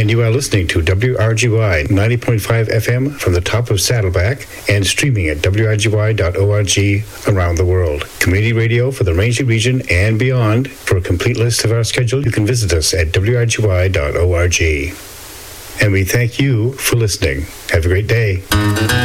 And you are listening to WRGY 90.5 FM from the top of Saddleback and streaming at WRGY.org around the world. Community radio for the Rangeley region and beyond. For a complete list of our schedule, you can visit us at WRGY.org. And we thank you for listening. Have a great day.